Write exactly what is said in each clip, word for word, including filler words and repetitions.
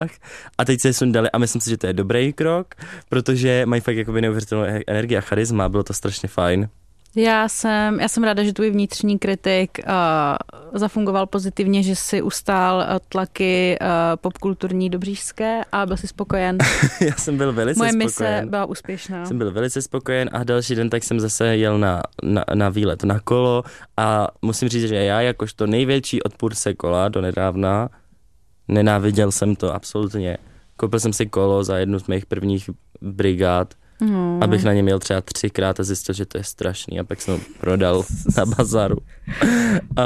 a teď se je sundali a myslím si, že to je dobrý krok, protože mají fakt jakoby neuvěřitelnou energii a charisma, bylo to strašně fajn. Já jsem, já jsem ráda, že tvůj vnitřní kritik uh, zafungoval pozitivně, že si ustál uh, tlaky uh, popkulturní dobřížské a byl jsi spokojen. Já jsem byl velice Moje spokojen. mise byla úspěšná. Jsem byl velice spokojen a další den tak jsem zase jel na, na, na výlet na kolo a musím říct, že já jakožto největší odpůrce kola do nedávna nenáviděl jsem to absolutně. Koupil jsem si kolo za jednu z mých prvních brigád, no. abych na něm jel třeba třikrát a zjistil, že to je strašný a pak jsem ho prodal na bazaru. uh,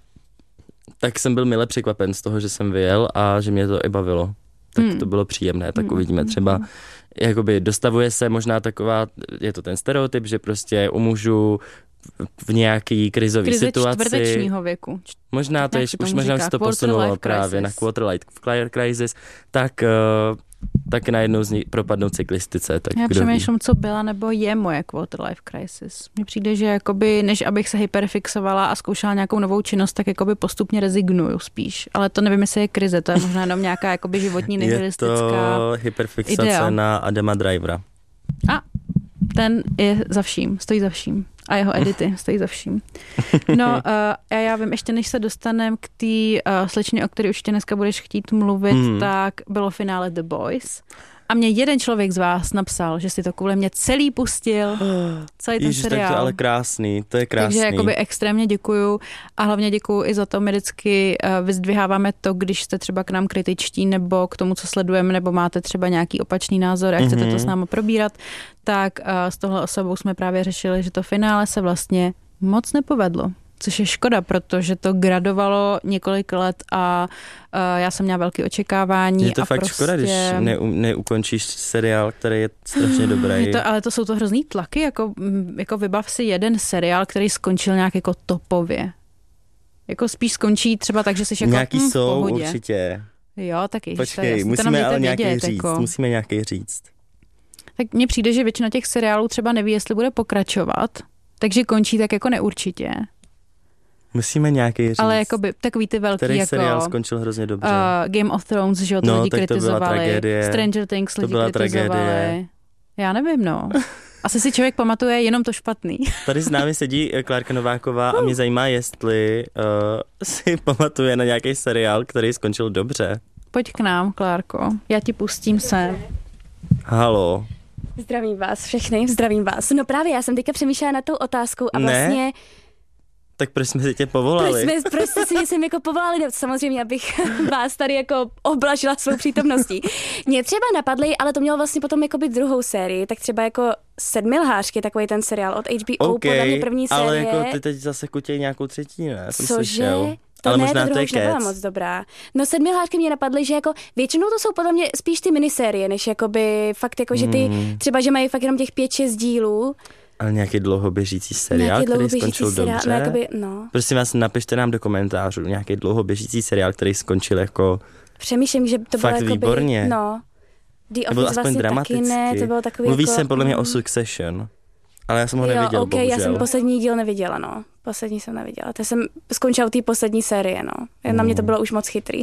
tak jsem byl mile překvapen z toho, že jsem vyjel a že mě to i bavilo. Tak hmm. to bylo příjemné, tak uvidíme třeba. Jakoby dostavuje se možná taková, je to ten stereotyp, že prostě u mužů v nějaký krizový Krize situaci. čtvrtečního věku. Možná to je, už možná se to posunulo právě na quarter life crisis, tak uh, tak najednou z ní propadnou cyklistice. Tak Já přemýšlím, co byla nebo je moje quarter life crisis. Mně přijde, že jakoby, než abych se hyperfixovala a zkoušela nějakou novou činnost, tak jakoby postupně rezignuju spíš. Ale to nevím, jestli je krize, to je možná jenom nějaká jakoby životní nihilistická Je to hyperfixace idea. Na Adama Drivera. A ten je za vším, stojí za vším. A jeho edity stojí za vším. No uh, a já vím, ještě než se dostaneme k té uh, slečně, o které určitě dneska budeš chtít mluvit, hmm. tak bylo finále The Boys. A mě jeden člověk z vás napsal, že si to kvůli mě celý pustil, celý ten Ježiš, seriál. Tak to je ale krásný, to je krásný. Takže jakoby extrémně děkuju a hlavně děkuju i za to, my vždycky uh, vyzdviháváme to, když jste třeba k nám kritičtí nebo k tomu, co sledujeme, nebo máte třeba nějaký opačný názor a mm-hmm. chcete to s námi probírat, tak uh, s tohle osobou jsme právě řešili, že to finále se vlastně moc nepovedlo. Což je škoda, protože to gradovalo několik let a uh, já jsem měla velké očekávání. Je to a fakt prostě... škoda, když ne, neukončíš seriál, který je strašně dobrý. Je to, ale to jsou to hrozný tlaky, jako, jako vybav si jeden seriál, který skončil nějak jako topově. Jako spíš skončí třeba tak, že jsi jako nějaký hm, jsou určitě. Jo, taky. Počkej, musíme ale nějaký vědět, říct, jako. musíme nějaký říct. Tak mně přijde, že většina těch seriálů třeba neví, jestli bude pokračovat, takže končí tak jako neurčitě. Musíme nějaký říct. Ale jakoby takový ty velký který jako... seriál skončil hrozně dobře. Uh, Game of Thrones, že jo, to no, lidi kritizovali. Stranger Things to lidi byla kritizovali. Tragédie. Já nevím, no. Asi si člověk pamatuje jenom to špatný. Tady s námi sedí Klárka Nováková a mě zajímá, jestli uh, si pamatuje na nějaký seriál, který skončil dobře. Pojď k nám, Klárko. Já ti pustím se. Halo. Zdravím vás všechny, zdravím vás. No právě, já jsem teďka přemýšlela nad tou otázkou a vlastně... Ne? Tak proč jsme si tě povolali? Proč, jsme, proč jste si mě sem jako povolali? No, samozřejmě, abych vás tady jako oblažila svou přítomností. Mě třeba napadly, ale to mělo vlastně potom jako být druhou sérii, tak třeba jako Sedmilhářky, takový ten seriál od H B O, okay, podle mě první série. Ale jako ty teď zase kutěj nějakou třetí, ne? Jsem Cože? slyšel. To ale ne, možná to to je už nebyla moc dobrá. No Sedmilhářky mě napadly, že jako většinou to jsou podle mě spíš ty minisérie, než jakoby fakt jako, že ty hmm. třeba, že mají fakt jenom těch pět, šest dílů. Ale nějaký dlouhoběžící seriál, který skončil seriál, dobře. No, jakoby, no. Prosím vás, napište nám do komentářů nějaký dlouhoběžící seriál, který skončil jako přemýšlím, že to fakt bylo výborně. Jakoby, no. The to bylo Office aspoň vlastně dramaticky. taky ne, to bylo takový Mluví jako... se podle mě o Succession, ale já jsem ho jo, neviděl, okay, bohužel. Já jsem poslední díl neviděla, no. Poslední jsem neviděla. To jsem skončila u té poslední série, no. Mm. Na mě to bylo už moc chytrý.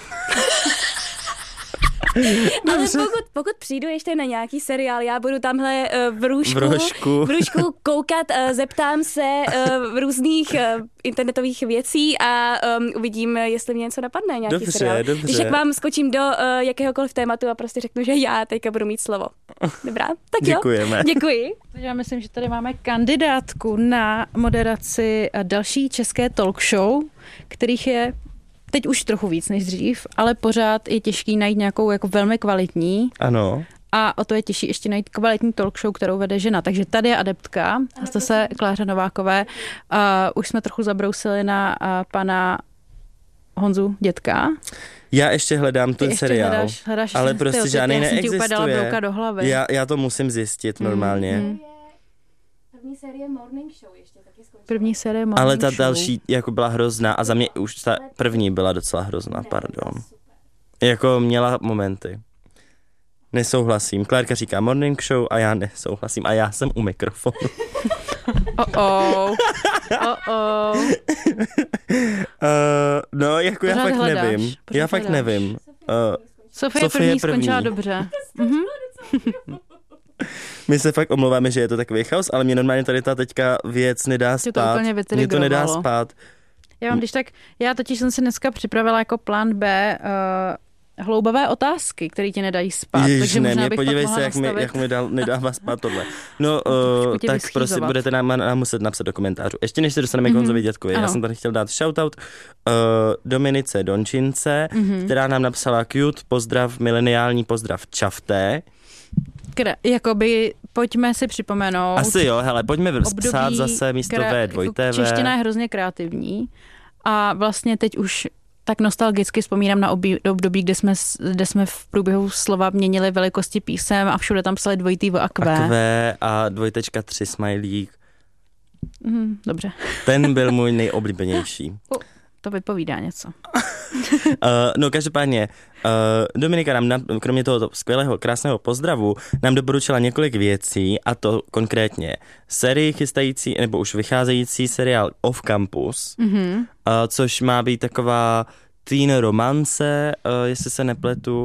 Ale pokud, pokud přijdu ještě na nějaký seriál, já budu tamhle uh, v růžku, v rožku. v růžku koukat, uh, zeptám se uh, v různých uh, internetových věcí a um, uvidím, jestli mě něco napadne, nějaký dobře, seriál. Dobře. Když jak vám skočím do uh, jakéhokoliv tématu a prostě řeknu, že já teďka budu mít slovo. Dobrá, tak jo. Děkujeme. Děkuji. Já myslím, že tady máme kandidátku na moderaci další české talk show, kterých je teď už trochu víc než dřív, ale pořád je těžký najít nějakou jako velmi kvalitní. Ano. A o to je těžší ještě najít kvalitní talk show, kterou vede žena. Takže tady je adeptka, a to se Kláře Novákové. Uh, už jsme trochu zabrousili na uh, pana Honzu Dětka. Já ještě hledám ten ještě seriál, hledáš, hledáš ale prostě žádný neexistuje. Já jsem ti úplně dala brouka do hlavy. Já, já to musím zjistit mm, normálně. Mm. První série Morning Show ještě taky skončila. První série Morning Ale ta show. další jako byla hrozná a za mě už ta první byla docela hrozná, pardon. Jako měla momenty. Nesouhlasím. Klárka říká Morning Show a já nesouhlasím a já jsem u mikrofonu. Oh oh. Oh oh. uh, no, jako Pořád já fakt hledáš, nevím. Já fakt hledáš. nevím. Uh, Sofie, Sofie první, první skončila dobře. Mhm. My se fakt omlouváme, že je to takový chaos, ale mě normálně tady ta teďka věc nedá to spát. úplně Mě to nedá vytrigrovalo. spát. Já mám když tak, já totiž jsem si dneska připravila jako plán B uh, hloubavé otázky, které ti nedají spát. Ježiš, takže ne, možná mě bych podívej pak se, jak mi, nastavit. jak mi dá, nedává spát tohle. No, uh, tě tak vyschýzovat. prostě budete nám, nám muset napsat do komentářů. Ještě než se dostaneme Mhm. k Honzovi dětkovi, já Ano. jsem tady chtěl dát shoutout uh, Dominice Dončince, Mhm. která nám napsala cute pozdrav, mileniální pozdrav čafté. Kra- jakoby, pojďme si připomenout. Asi jo, hele, pojďme období, psát zase místo kra- V, dvojité jako V. Čeština je hrozně kreativní a vlastně teď už tak nostalgicky vzpomínám na obí, období, kde jsme, s- kde jsme v průběhu slova měnili velikosti písem a všude tam psali dvojitý V a Q. A Q a dvojtečka tři smajlík. Mm, dobře, Ten byl můj nejoblíbenější. to vypovídá něco. Uh, no každopádně, uh, Dominika nám, na, kromě tohoto skvělého, krásného pozdravu, nám doporučila několik věcí, a to konkrétně sérii chystající, nebo už vycházející seriál Off Campus, Mhm. uh, což má být taková teen romance, uh, jestli se nepletu,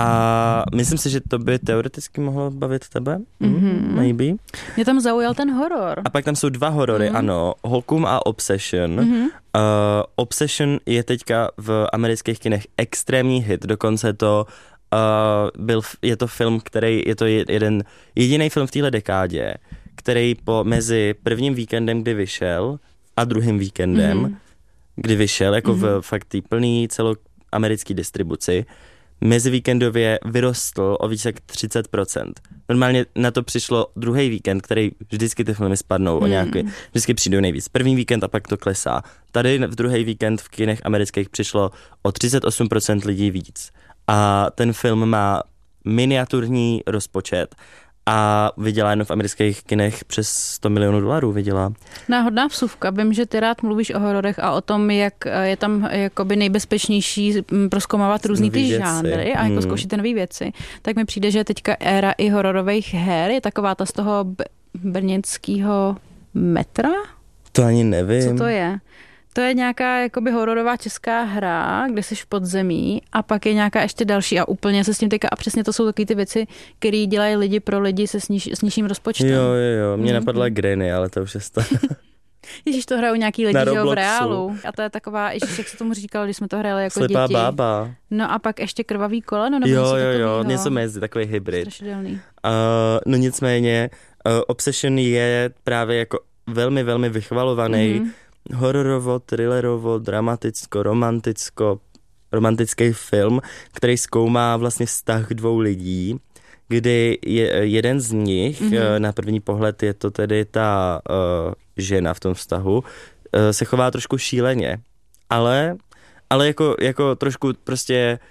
a myslím si, že to by teoreticky mohlo bavit tebe, Mhm. maybe. Mě tam zaujal ten horor. A pak tam jsou dva horory, Mhm. ano, Hokum a Obsession. Mhm. Uh, Obsession je teďka v amerických kinech extrémní hit, dokonce to uh, byl, je to film, který, je to jeden, jediný film v téhle dekádě, který po, mezi prvním víkendem, kdy vyšel, a druhým víkendem, Mhm. kdy vyšel, jako Mhm. v fakt té plný celoamerický distribuci, mezivíkendově vyrostl o více jak třicet procent. Normálně na to přišlo druhý víkend, který vždycky ty filmy spadnou o Hmm. nějaký, vždycky přijdou nejvíc. První víkend a pak to klesá. Tady v druhý víkend v kinech amerických přišlo o třicet osm procent lidí víc. A ten film má miniaturní rozpočet a vydělá jenom v amerických kinech přes sto milionů dolarů vydělá. Náhodná vsuvka. Vím, že ty rád mluvíš o hororech a o tom, jak je tam jakoby nejbezpečnější mm, prozkoumávat různý ty Nový věci. žánry a jako Hmm. zkoušet ty nové věci. Tak mi přijde, že teďka éra i hororových her je taková ta z toho b- brněnského metra? To ani nevím. Co to je? To je nějaká jakoby hororová česká hra, kde jsi v podzemí a pak je nějaká ještě další a úplně se s tím týká a přesně to jsou taky ty věci, které dělají lidi pro lidi se sniž, s nižším rozpočtem. Jo, jo, jo. Mě Mhm. napadla Granny, ale to už je stane. Ježíš, to hrajou nějaký lidi Na že jo, v Robloxu. reálu. A to je taková, ježíš, jak se tomu říkalo, když jsme to hráli jako Slepá děti. bába. No a pak ještě krvavý koleno, nebo Jo, něco jo, jo, takovýho. něco mezi, takový hybrid. Strašidelný. Uh, no nicméně, uh, Obsession je právě jako velmi, velmi vychvalovaný Mhm. hororovo, thrillerovo, dramaticko, romanticko, romantický film, který zkoumá vlastně vztah dvou lidí, kdy je, jeden z nich, Mhm. uh, na první pohled je to tedy ta uh, žena v tom vztahu, uh, se chová trošku šíleně, ale, ale jako, jako trošku prostě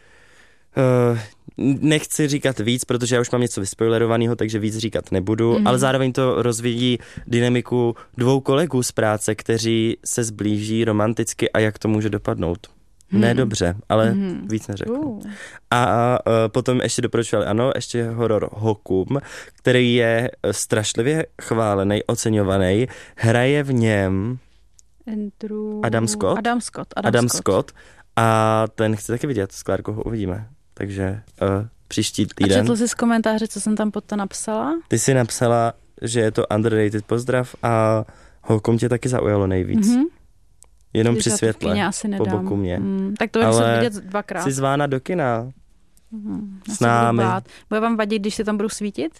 uh, nechci říkat víc, protože já už mám něco vyspoilerovaného, takže víc říkat nebudu, Mhm. ale zároveň to rozvíjí dynamiku dvou kolegů z práce, kteří se zblíží romanticky a jak to může dopadnout. Mhm. Ne dobře, ale Mhm. víc neřeknu. Uh. A, a uh, potom ještě doporučovali, ano, ještě horor Hokum, který je uh, strašlivě chválený, oceňovaný. Hraje v něm Andrew... Adam Scott? Adam Scott. Adam, Adam Scott. Scott a ten chci taky vidět, s Klárkou ho uvidíme. Takže uh, příští A týden. četl jsi z komentáře, co jsem tam pod to napsala? Ty jsi napsala, že je to underrated pozdrav a Hokum tě taky zaujalo nejvíc. Mhm. Jenom Když při já to v světle. kyně asi po nedám. boku mě. Mm, tak to bych Ale se vidět dvakrát. Jsi zvána do kina. Mhm. Já s se budu námi. bát. Bude vám vadit, když se tam budu svítit?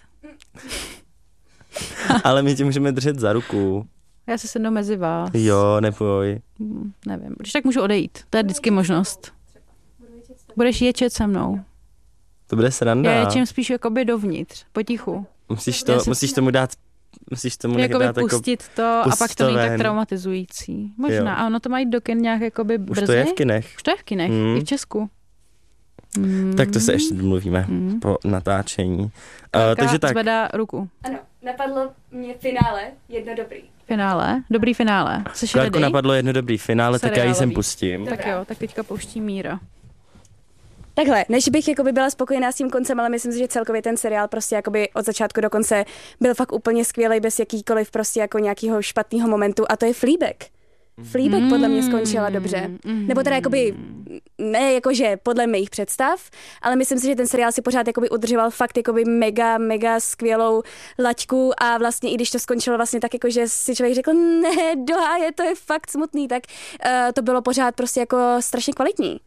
Ale my tě můžeme držet za ruku. Já se sednu mezi vás. Jo, neboj. Hmm, nevím, když tak můžu odejít. To je vždycky možnost. Budeš ječet se mnou. To bude sranda. Já ječím spíš jakoby dovnitř, potichu. Musíš, to, Já se- musíš tomu dát musíš tomu nechat Jakoby dát jako... pustit to a pustit pak to to není tak ven. traumatizující. Možná. Jo. A ono to mají do kin nějak jakoby brzy. Už to je v kinech. Už to je v kinech, Hmm. i v Česku. Hmm. Tak to se ještě domluvíme Hmm. po natáčení. Uh, Klárka takže tak. zvedá ruku. Ano, napadlo mě finále, jedno dobrý. Finále, dobrý finále. Jsi Klárku ready? napadlo jedno dobrý finále, tak já ji sem Seriálový. pustím. Tak Dobrá. jo, tak teďka pouští Míra. Takhle, než bych jakoby byla spokojená s tím koncem, ale myslím si, že celkově ten seriál prostě jakoby od začátku do konce byl fakt úplně skvělý, bez jakýkoliv prostě jako nějakého špatného momentu a to je Fleabag. Fleabag Mm. podle mě skončila dobře. Mm. Nebo teda jakoby, ne jakože podle mých představ, ale myslím si, že ten seriál si pořád jakoby udržoval fakt jakoby mega, mega skvělou laťku a vlastně i když to skončilo vlastně tak jako, že si člověk řekl, ne, do háje, to je fakt smutný, tak uh, to bylo pořád prostě jako strašně kvalitní.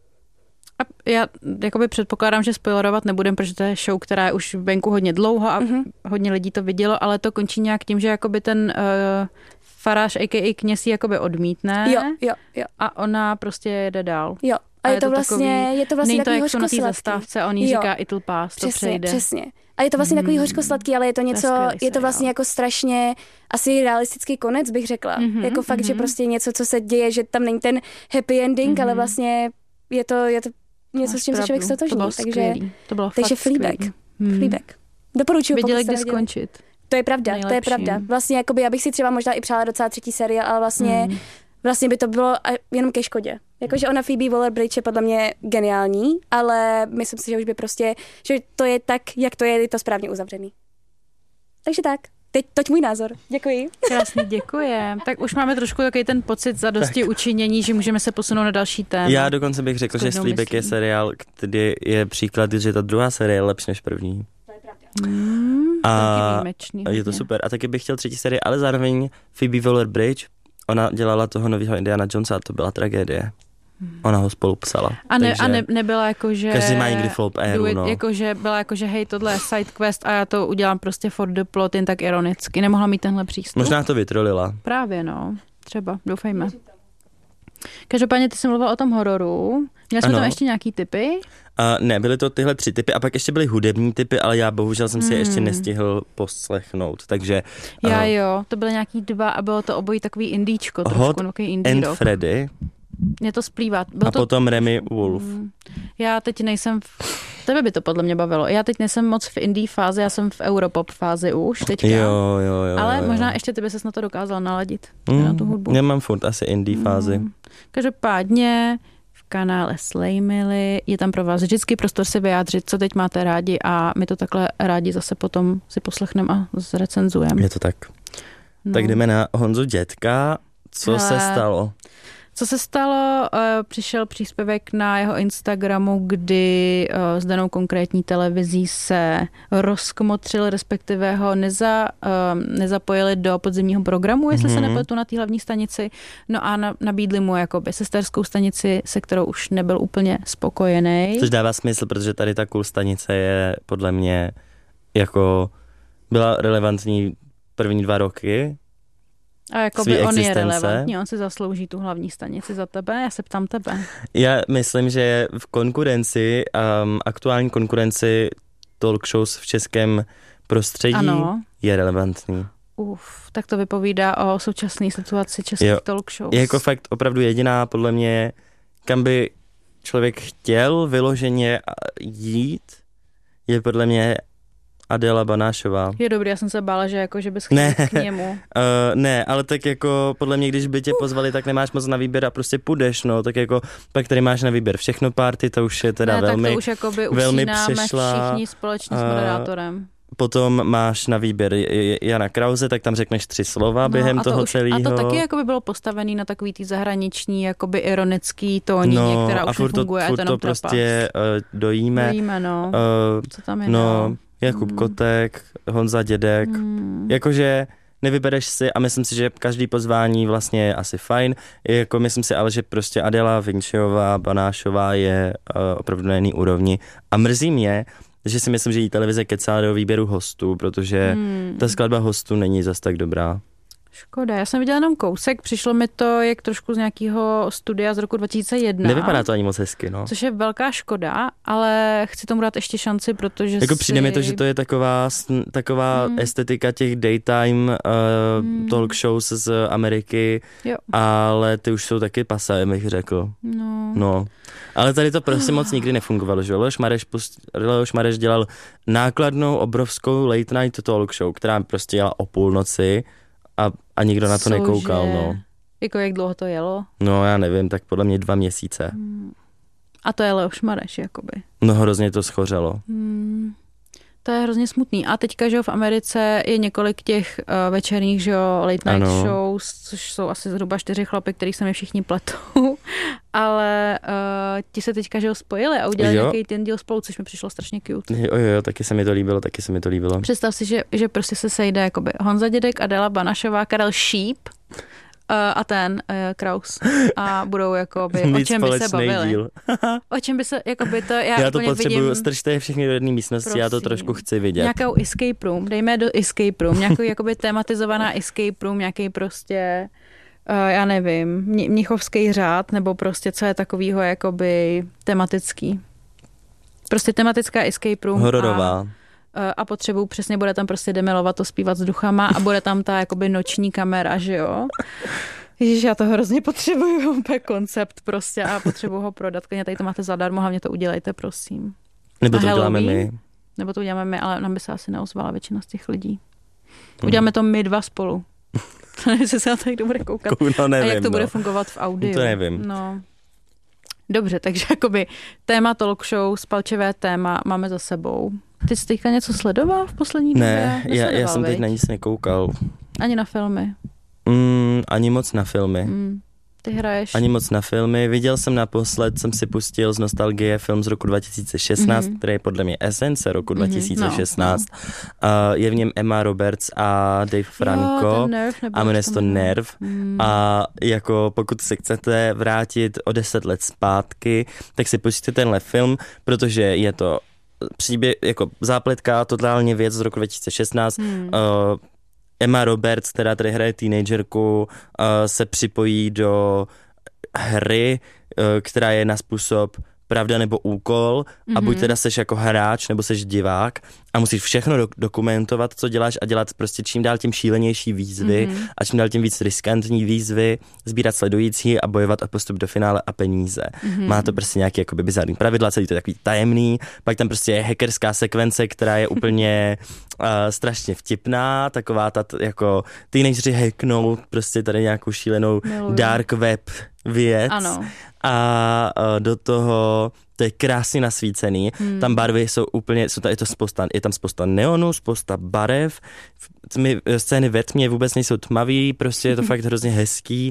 A já jakoby předpokládám, že spoilerovat nebudem, protože to je show, která je už venku hodně dlouho a mm-hmm. hodně lidí to vidělo, ale to končí nějak tím, že jakoby ten uh, farář, a k a. kněz ji jakoby odmítne Jo, jo, jo. a ona prostě jede dál. Jo. A, a je, to vlastně, takový, je to vlastně není to takový jak jsou na té hořkosladký. zastávce, on jí říká it'll pass, to přesně, přejde. Přesně, A je to vlastně takový hořkosladký, ale je to něco, to je, je to vlastně jako strašně asi realistický konec, bych řekla. Mm-hmm, jako fakt, mm-hmm. že prostě něco, co se děje, že tam není ten happy ending, mm-hmm. ale vlastně je to, je to něco, Máš s čím se člověk stotožní. To bylo takže, skvělý. To bylo takže fakt Fleabag. Hmm. Fleabag. Doporučuji, Viděli, pokud kdy jste skončit. To je pravda, Nejlepší. to je pravda. Vlastně jakoby, já bych si třeba možná i přála docela třetí série, ale vlastně, mm. vlastně by to bylo jenom ke škodě. Jakože ona Phoebe Waller-Bridge je podle mě geniální, ale myslím si, že už by prostě, že to je tak, jak to je, je to správně uzavřený. Takže tak. Teď toť můj názor. Děkuji. Krásný, děkujem. Tak už máme trošku takový ten pocit zadosti tak. učinění, že můžeme se posunout na další téma. Já dokonce bych řekl, že Fleabag je seriál, který je příklad, že ta druhá série je lepší než první. To je pravda. Mm, a výjimečný, je to super. A taky bych chtěl třetí série, ale zároveň Phoebe Waller-Bridge, ona dělala toho nového Indiana Jonesa a to byla tragédie. Ona ho spolu psala. A, ne, a ne, nebyla jako, že... Každý má někdy flop éru, no. Jako, že byla jako, že hej, tohle je side quest a já to udělám prostě for the plot, jen tak ironicky. Nemohla mít tenhle přístup. Možná to vytrolila. Právě, no. Třeba, doufejme. Každopádně ty jsi mluvil o tom hororu. Měl jsme tam ještě nějaký tipy? Uh, ne, byly to tyhle tři typy a pak ještě byly hudební typy, ale já bohužel jsem si je ještě nestihl poslechnout, takže... Uh, já jo, to byly nějaký dva a bylo to obojí takový indíčko, trošku, Hot takový indie and rock. Freddy. Mě to splývá. Bylo a to... potom Remy Wolf. Já teď nejsem... V... Tebe by to podle mě bavilo. Já teď nejsem moc v indie fázi, já jsem v europop fázi už teďka. Jo, jo, jo. Ale jo, jo. možná ještě ty by ses na to dokázal naladit. Mm, na tu hudbu. Já mám furt asi indie fázi. Mm. Každopádně v kanále Slay Milly je tam pro vás vždycky prostor se vyjádřit, co teď máte rádi a my to takhle rádi zase potom si poslechneme a zrecenzujeme. Je to tak. No. Tak jdeme na Honzu Dětka. Co Ale... se stalo? Co se stalo? Přišel příspěvek na jeho Instagramu, kdy s danou konkrétní televizí se rozkmotřil, respektive ho neza, nezapojili do podzimního programu, jestli mm-hmm. se nepletu, na té hlavní stanici. No a nabídli mu jakoby sesterskou stanici, se kterou už nebyl úplně spokojený. Což dává smysl, protože tady ta cool stanice je podle mě jako byla relevantní první dva roky. A jakoby on je relevantní, on si zaslouží tu hlavní stanici za tebe, já se ptám tebe. Já myslím, že v konkurenci, um, aktuální konkurenci talk shows v českém prostředí ano. je relevantní. Uf, tak to vypovídá o současné situaci českých jo. talk shows. Je jako fakt opravdu jediná, podle mě, kam by člověk chtěl vyloženě jít, je podle mě Adéla Banášová. Je dobrý, já jsem se bála, že, jako, že bys chtěl k němu. uh, ne, ale tak jako podle mě, když by tě pozvali, tak nemáš moc na výběr a prostě půjdeš, no, tak jako pak tady máš na výběr všechno party, to už je teda ne, velmi, tak to už jakoby velmi přešla. Všichni společně s moderátorem. Potom máš na výběr Jana Krause, tak tam řekneš tři slova no, během toho už, celého. A to taky jakoby bylo postavený na takový tý zahraniční, jakoby ironický tóníně, no, která už nefunguje. A furt to, furt to prostě uh, dojíme. Dojíme, no. Uh, Co tam je no, dál? Jakub hmm. Kotek, Honza Dědek, hmm. jakože nevybereš si a myslím si, že každý pozvání vlastně je asi fajn, jako myslím si ale, že prostě Adela Vinčiová, Banášová je uh, opravdu na jiný úrovni a mrzí mě, že si myslím, že jí televize kecá do výběru hostů, protože hmm. ta skladba hostů není zas tak dobrá. Škoda, já jsem viděla jenom kousek, přišlo mi to jak trošku z nějakého studia z roku dva tisíce jedna. Nevypadá to ani moc hezky, no. Což je velká škoda, ale chci tomu dát ještě šanci, protože jako si... přijde mi to, že to je taková, taková hmm. estetika těch daytime uh, hmm. talk shows z Ameriky, jo. ale ty už jsou taky pasé, bych řekl. No. no. Ale tady to prostě moc nikdy nefungovalo, že Leoš Mareš, pust, Leoš Mareš dělal nákladnou, obrovskou late night talk show, která prostě jela o půlnoci, A, a nikdo na to Cože? nekoukal, no. Jako jak dlouho to jelo? No já nevím, tak podle mě dva měsíce. Hmm. A to je Leoš Mareš, jakoby. No hrozně to schořelo. Hmm. To je hrozně smutný. A teďka, že jo, v Americe je několik těch uh, večerních, že jo, late night ano. shows, což jsou asi zhruba čtyři chlapy, který se mi všichni pletou. Ale uh, ti se teďka, že jo, spojili a udělali nějaký ten díl spolu, což mi přišlo strašně cute. Jo, jo, jo, taky se mi to líbilo, taky se mi to líbilo. Představ si, že, že prostě se sejde jakoby Honza Dědek, Adela Banašová, Karel Šíp, Uh, a ten uh, Kraus a budou jakoby, o čem by se bavili. Díl. O čem by se, jakoby to, já, já to potřebuju, strčte je všechny do jedné místnosti, prosím, já to trošku chci vidět. Nějakou escape room, dejme do escape room, nějakou jakoby tematizovaná escape room, nějaký prostě, uh, já nevím, mnichovský řád, nebo prostě co je takovýho jakoby tematický. Prostě tematická escape room. Hororová. A, a potřebuju přesně, bude tam prostě demilovat to zpívat s duchama a bude tam ta jakoby noční kamera, že jo. Ježiš, já to hrozně potřebuju, úplně koncept prostě a potřebuju ho prodat. Klidně tady to máte zadarmo, hlavně to udělejte, prosím. Nebo to uděláme my. Nebo to uděláme my, ale nám by se asi neozvala většina z těch lidí. Uděláme to my dva spolu. Jestli se na to někdo bude koukat. No, nevím, a jak to no. bude fungovat v audiu. To nevím. No. Dobře, takže jakoby téma talk show, spalčivé téma máme za sebou. Ty jsi teďka něco sledoval v poslední době? Ne, já, já jsem teď na nic nekoukal. Ani na filmy? Mm, ani moc na filmy. Mm, ty hraješ? Ani moc na filmy. Viděl jsem naposled, jsem si pustil z nostalgie film z roku dva tisíce šestnáct, mm-hmm. který je podle mě esence roku mm-hmm. dva tisíce šestnáct. No, no. Uh, je v něm Emma Roberts a Dave Franco. Jo, a jmenuje se to Nerv. Mm. A jako pokud se chcete vrátit o deset let zpátky, tak si pustíte tenhle film, protože je to příběh, jako zápletka, totálně věc z roku dva tisíce šestnáct. Hmm. Uh, Emma Roberts, která tady hraje teenagerku, uh, se připojí do hry, uh, která je na způsob pravda nebo úkol mm-hmm. a buď teda seš jako hráč nebo seš divák a musíš všechno do- dokumentovat, co děláš a dělat prostě čím dál tím šílenější výzvy mm-hmm. a čím dál tím víc riskantní výzvy, sbírat sledující a bojovat o postup do finále a peníze. Mm-hmm. Má to prostě nějaký jakoby bizarní pravidla, celý to je takový tajemný, pak tam prostě je hackerská sekvence, která je úplně uh, strašně vtipná, taková ta t- jako teenageři hacknou prostě tady nějakou šílenou Miluji. dark web věc. Ano. A uh, do toho to je krásně nasvícený. Hmm. Tam barvy jsou úplně, jsou tam, je to spousta, je tam spousta neonů, spousta barev. Tmy, scény ve tmě vůbec nejsou tmavý, prostě je to fakt hrozně hezký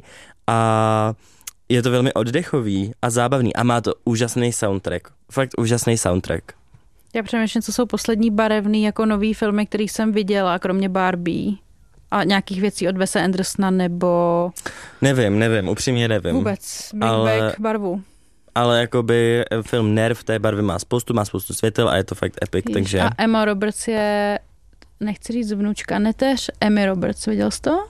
a je to velmi oddechový a zábavný a má to úžasný soundtrack. Fakt úžasný soundtrack. Já přemýšlím, co jsou poslední barevný jako nový filmy, který jsem viděla, kromě Barbie. A nějakých věcí od Wese Andersona nebo... Nevím, nevím, upřímně nevím. Vůbec, bring ale, back barvu. Ale jakoby film Nerv té barvy má spoustu, má spoustu světel a je to fakt epic, Jež, takže... A Emma Roberts je, nechci říct vnučka, neteř Emmy Roberts, viděl jsi to?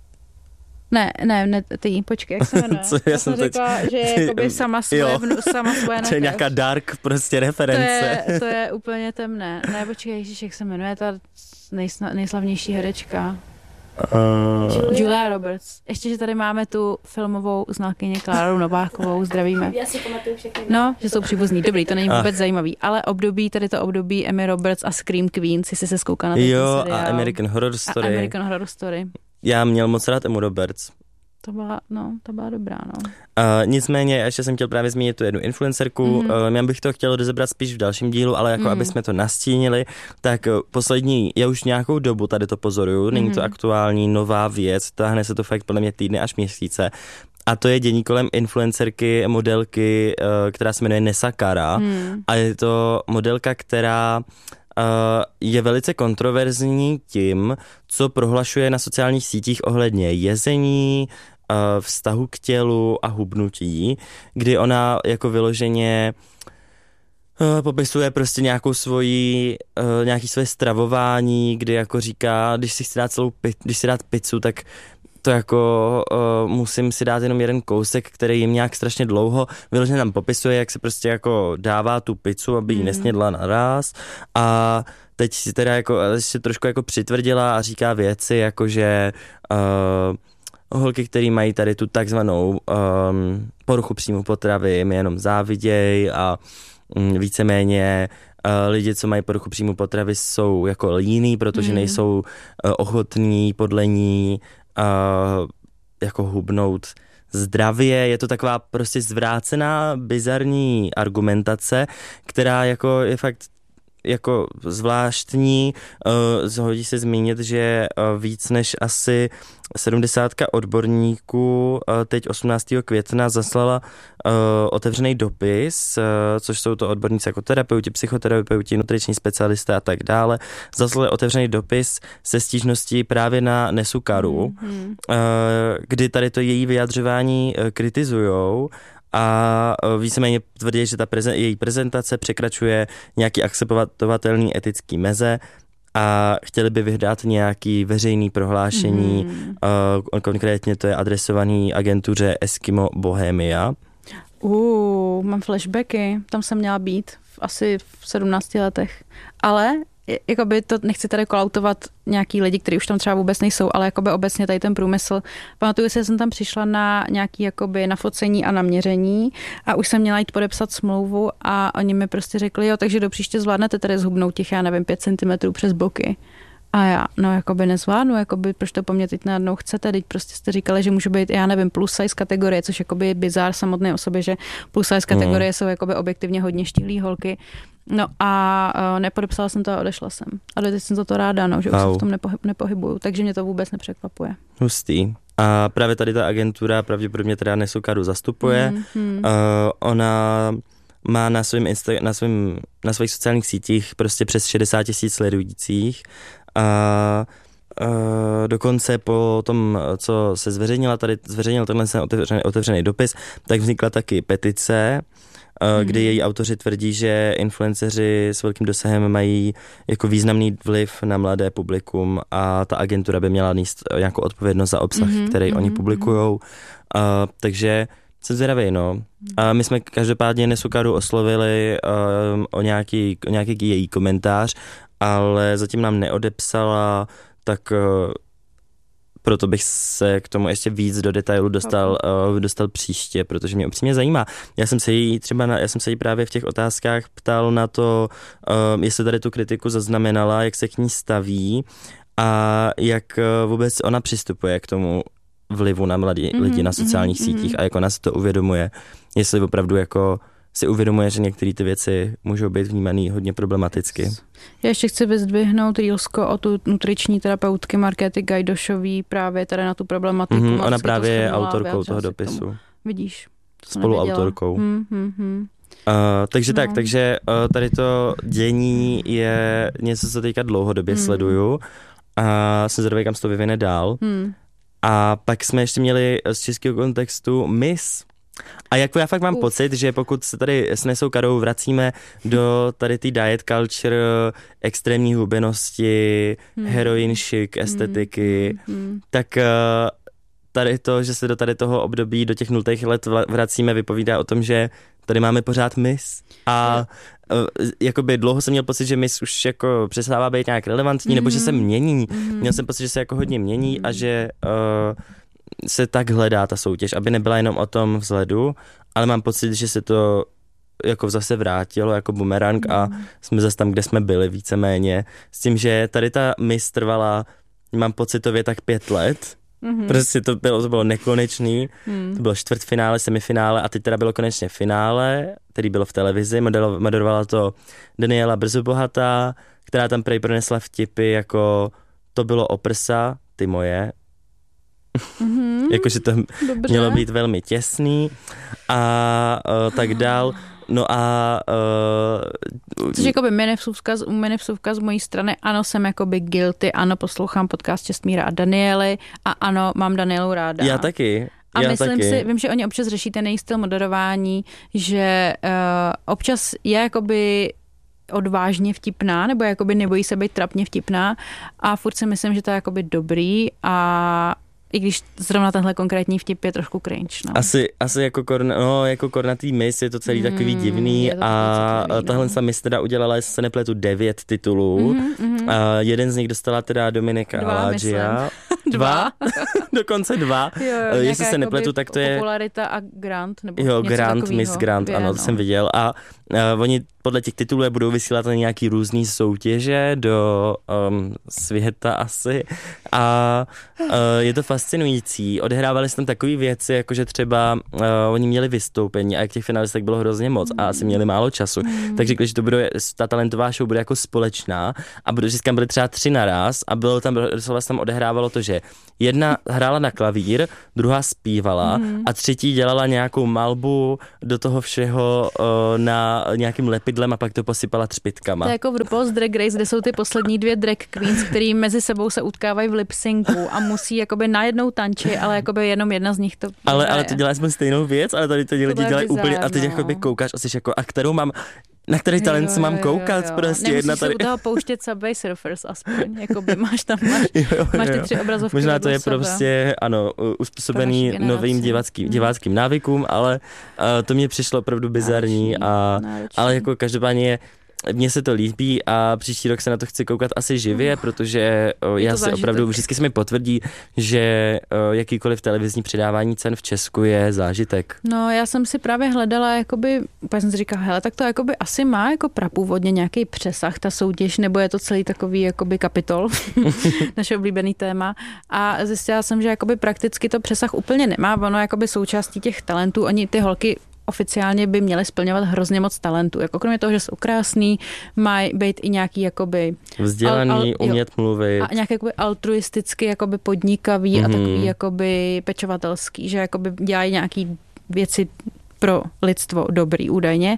Ne, ne, ne, ty, počkej, jak se jmenuje? Co, já, já jsem řekla, teď... že je jakoby sama svoje, vnu, sama svoje neteř. To je nějaká dark prostě reference. To je, to je úplně temné. Ne, počkej, ježiš, jak se jmenuje ta nejsna, nejslavnější herečka? Uh... Julia Roberts. Ještě, že tady máme tu filmovou znalkyni Kláru Novákovou, zdravíme. Já si pamatuju všechny. No, že jsou příbuzní. Dobrý, to není vůbec uh. zajímavý. Ale období, tady to období Emmy Roberts a Scream Queens, jestli se zkouká na ten Jo, seriál. a American Horror Story. A American Horror Story. Já měl moc rád Emmu Roberts. To byla, no, to byla dobrá, no. Uh, nicméně, ještě jsem chtěl právě zmínit tu jednu influencerku, mm. uh, já bych to chtěl rozebrat spíš v dalším dílu, ale jako mm. aby jsme to nastínili, tak uh, poslední, já už nějakou dobu tady to pozoruju, není mm. to aktuální nová věc, táhne se to fakt podle mě týdny až měsíce. A to je dění kolem influencerky, modelky, uh, která se jmenuje Nessa Cara. Mm. A je to modelka, která uh, je velice kontroverzní tím, co prohlašuje na sociálních sítích ohledně jezení, uh, vztahu k tělu a hubnutí, kdy ona jako vyloženě uh, popisuje prostě nějakou svoji, uh, nějaký své stravování, kdy jako říká, když si chci dát celou, když si dát pizzu, tak to jako uh, musím si dát jenom jeden kousek, který jim nějak strašně dlouho. Vyloženě nám popisuje, jak se prostě jako dává tu pizzu, aby ji mm. nesnědla naraz. A teď si teda jako ještě trošku jako přitvrdila a říká věci, jako že uh, holky, který mají tady tu takzvanou um, poruchu příjmu potravy, jim jenom záviděj a um, víceméně uh, lidi, co mají poruchu příjmu potravy, jsou jako líní, protože mm. nejsou uh, ochotní podle ní Uh, jako hubnout zdravě. Je to taková prostě zvrácená, bizarní argumentace, která jako je fakt jako zvláštní, uh, hodí se zmínit, že uh, víc než asi sedmdesátka odborníků uh, teď osmnáctého května zaslala uh, otevřený dopis, uh, což jsou to odborníci jako terapeuti, psychoterapeuti, nutriční specialisté a tak dále. Zaslali otevřený dopis se stížností právě na Nesu Karu, mm-hmm. uh, kdy tady to její vyjadřování uh, kritizujou a víceméně tvrdí, že ta prezen- její prezentace překračuje nějaký akceptovatelný etický meze a chtěli by vydat nějaký veřejný prohlášení, mm. uh, konkrétně to je adresovaný agentuře Eskimo Bohemia. Uh, mám flashbacky, tam jsem měla být v, asi v sedmnácti letech, ale jakoby to nechci tady kolautovat nějaký lidi, kteří už tam třeba vůbec nejsou, ale jakoby obecně tady ten průmysl. Pamatuju si, že jsem tam přišla na nějaký jakoby nafocení a naměření a už jsem měla jít podepsat smlouvu a oni mi prostě řekli, jo, takže do příště zvládnete tady zhubnout těch, já nevím, pět centimetrů přes boky. A já, no jakoby nezvládnu, jakoby, proč to po mně teď najednou chcete, teď prostě jste říkali, že můžu být, já nevím, plus size kategorie, což jakoby je bizár samotné o sobě, že plus size kategorie mm. jsou jakoby objektivně hodně štíhlý holky. No a uh, nepodepsala jsem to a odešla jsem. A teď jsem za to ráda, no, že už se v tom nepohy- nepohybuju, takže mě to vůbec nepřekvapuje. Hustý. A právě tady ta agentura pravděpodobně teda Nesu Karu zastupuje. Mm, mm. Uh, ona má na svým Insta- na svým, na svých sociálních sítích prostě přes šedesát tisíc sledujících a uh, dokonce po tom, co se zveřejnila tady, zveřejnil tenhle otevřený, otevřený dopis, tak vznikla taky petice, mm. kdy její autoři tvrdí, že influenceři s velkým dosahem mají jako významný vliv na mladé publikum a ta agentura by měla nést nějakou odpovědnost za obsah, mm-hmm, který mm-hmm, oni publikujou. Uh, takže jsem zvědavý, no. A my jsme každopádně Nesu Karu oslovili um, o, nějaký, o nějaký její komentář, ale zatím nám neodepsala, tak uh, proto bych se k tomu ještě víc do detailu dostal, uh, dostal příště, protože mě upřímně zajímá. Já jsem se jí třeba, na, já jsem se jí právě v těch otázkách ptal na to, uh, jestli tady tu kritiku zaznamenala, jak se k ní staví a jak uh, vůbec ona přistupuje k tomu vlivu na mladí mm-hmm, lidi na sociálních mm-hmm, sítích a jak ona si to uvědomuje, jestli opravdu jako si uvědomuje, že některé ty věci můžou být vnímaný hodně problematicky. Já ještě chci vyzdvihnout reelsko o tu nutriční terapeutky Markéty Gajdošový právě tady na tu problematiku. Mm-hmm, ona právě je autorkou toho dopisu. Vidíš. Spoluautorkou. Mm-hmm. Uh, takže no. tak, takže uh, tady to dění je něco, co teďka dlouhodobě mm. sleduju a jsem zvědavý, kam se to vyvine dál. Mm. A pak jsme ještě měli z českého kontextu Miss. A jako já fakt mám Uf. pocit, že pokud se tady s Nesou Karou vracíme do tady té diet culture, extrémní hubenosti, hmm. heroin chic, estetiky, hmm. Hmm. tak tady to, že se do tady toho období, do těch nultých let vracíme, vypovídá o tom, že tady máme pořád Miss. A uh, jakoby dlouho jsem měl pocit, že Miss už jako přestává být nějak relevantní, mm-hmm. nebo že se mění. Mm-hmm. Měl jsem pocit, že se jako hodně mění a že uh, se tak hledá ta soutěž, aby nebyla jenom o tom vzhledu, ale mám pocit, že se to jako zase vrátilo jako bumerang mm. a jsme zase tam, kde jsme byli víceméně. S tím, že tady ta Miss trvala, mám pocitově tak pět let. Mm-hmm. Prostě to bylo, to bylo nekonečný. Mm. To bylo čtvrtfinále, semifinále a teď teda bylo konečně finále, který bylo v televizi. Modelo, moderovala to Daniela Brzobohatá, která tam prej pronesla vtipy jako to bylo o prsa, ty moje. Mm-hmm. Jakože to Dobře. Mělo být velmi těsný a uh, tak dál. No a... Uh, Což jakoby minivsuvka, minivsuvka z mojí strany, ano, jsem jakoby guilty, ano, poslouchám podcast Čestmíra a Daniely a ano, mám Danielu ráda. Já taky. A Já myslím taky. si, vím, že oni občas řeší ten její styl moderování, že uh, občas je jakoby odvážně vtipná, nebo jakoby nebojí se být trapně vtipná a furt si myslím, že to je jakoby dobrý a i když zrovna tenhle konkrétní vtip je trošku cringe. No. Asi, asi jako, korna, no, jako kornatý Miss je to celý mm, takový divný a citlivý, tahle no. Miss teda udělala, jestli se nepletu, devět titulů. Mm, mm. A jeden z nich dostala teda Dominika Aladžia. Dva? Dokonce dva. Jo, jo, jestli se nepletu, tak to je... Popularita a Grant. Nebo jo, něco Grant, takovýho. Miss Grant, Dvě, ano, to no. jsem viděl. A uh, oni podle těch titulů je budou vysílat na nějaký různý soutěže do um, světa asi a uh, je to fascinující. Odehrávali se tam takové věci, jakože třeba uh, oni měli vystoupení a jak těch finalistek bylo hrozně moc a asi měli málo času, mm. tak řekli, že to bude, ta talentová show bude jako společná a bude, že tam byly třeba tři naraz a bylo tam, doslova se tam odehrávalo to, že jedna hrála na klavír, druhá zpívala mm. a třetí dělala nějakou malbu do toho všeho uh, na nějakým lepidlem a pak to posypala třpitkama. To je jako v RuPaul's Drag Race, kde jsou ty poslední dvě drag queens, který mezi sebou se utkávají v lip-syncu a musí jakoby najednou tančit, ale jakoby jenom jedna z nich to ale, ale to dělá aspoň stejnou věc, ale tady to lidi dělají úplně a teď jakoby koukáš a jsi jako, a kterou mám na který talent se mám koukat, jo, jo. Prostě nemusíš jedna tady. Nemusíš se u toho pouštět Subway Surfers aspoň, jakoby máš tam, máš, jo, jo, máš ty tři obrazovky. Možná to je sebe. Prostě, ano, uspůsobený novým diváckým, hmm. diváckým návykům, ale uh, to mě přišlo opravdu bizarní, a, ale jako každopádně je, mně se to líbí a příští rok se na to chci koukat asi živě, uh, protože o, já si opravdu, vždycky se mi potvrdí, že o, jakýkoliv televizní předávání cen v Česku je zážitek. No já jsem si právě hledala, jakoby, úplně jsem si říkala, hele, tak to jakoby asi má jako prapůvodně nějaký přesah, ta soutěž, nebo je to celý takový jakoby kapitol, naše oblíbený téma a zjistila jsem, že jakoby prakticky to přesah úplně nemá, ono jakoby součástí těch talentů, oni ty holky oficiálně by měly splňovat hrozně moc talentů. Jako kromě toho, že jsou krásný, mají být i nějaký jakoby vzdělaný, al, al, umět mluvit. A nějaký jakoby altruisticky jakoby podnikavý mm-hmm. a takový jakoby pečovatelský, že jakoby dělají nějaký věci pro lidstvo dobrý údajně